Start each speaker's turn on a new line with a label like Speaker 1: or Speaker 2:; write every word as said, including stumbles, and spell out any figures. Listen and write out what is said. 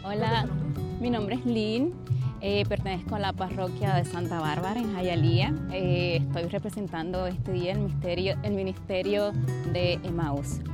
Speaker 1: Hola, mi nombre es Lynn, eh, pertenezco a la parroquia de Santa Bárbara en Hialeah. Eh, estoy representando este día el, misterio, el ministerio de Emaús.